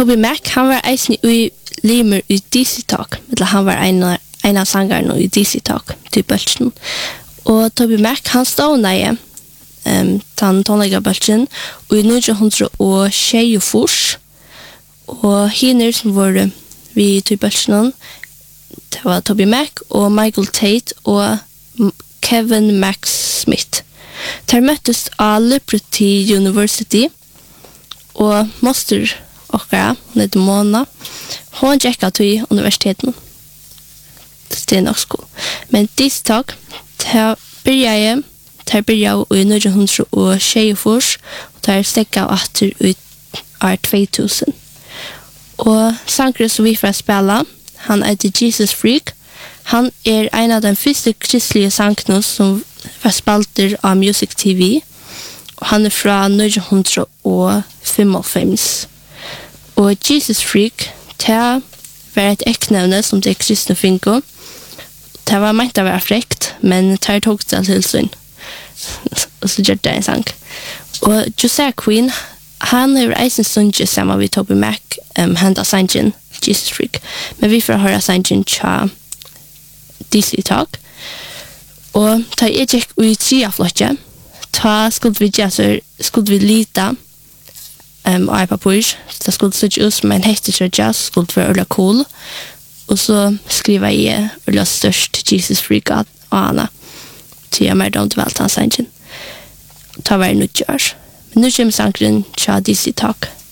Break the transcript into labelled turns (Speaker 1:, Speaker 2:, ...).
Speaker 1: Toby Mac, han var eisen i limer i DC Talk, eller han var en av sangerne i DC Talk, til bølsen. Og Toby Mac, han stod den tonlega bølsen, og i 1924, og henne som var vi til bølsen, det var Toby Mac og Michael Tate og Kevin Max Smith. De møttes av Liberty University, og moster okkara, hun heter Mona, hun gikk til universiteten. Det er nok skole. Men disse tak, de begynte i 1924, og de stekket etter ut år 2000. Og sangere som vi får spille, han heter Jesus Freak. Han en av de første kristelige sangene som var spalter av Music TV. Og han fra 1955. Og Jesus Freak, det var et eknevne som det kristne finko. Det var ment å være frekt, men det tok seg til sin. Og så gjør det en sang. Og Josiah Queen, han har eisen sunget sammen med Toby Mac, henda sangen Jesus Freak. Men vi får høre sangen tja DC Talk. Og da jeg gikk i triaflotje, da skulle vi lita og iPapur. Det skulle se ut som en hestekjørja, skulle være øyla cool. Og så skriver jeg øyla størst Jesus Freak og Anna til jeg mer dømt vel til sangen. Da var det nødgjør. Men nå kommer sangen tja DC Talk.